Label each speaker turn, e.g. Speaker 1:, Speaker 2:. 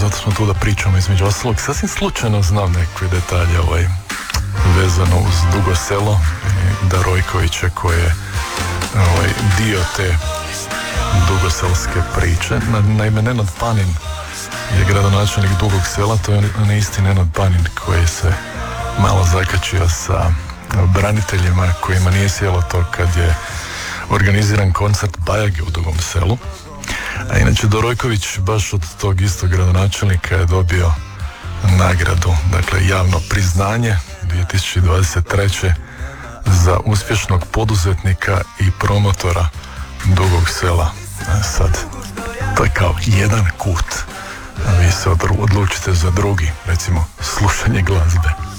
Speaker 1: zato smo tu da pričamo između ostalog. Sasvim slučajno znam neke detalje vezano uz Dugo Selo i Darojkovića koji je dio te dugoselske priče. Naime, Nenad Panin je gradonačelnik Dugog Sela, to je on isti Nenad Panin koji se malo zakačio sa braniteljima kojima nije sjelo to kad je organiziran koncert Bajage u Dugom Selu. A inače Darojković baš od tog istog gradonačelnika je dobio nagradu, dakle javno priznanje 2023. za uspješnog poduzetnika i promotora Dugog Sela. Sad, to je kao jedan kut, a vi se odlučite za drugi, recimo slušanje glazbe.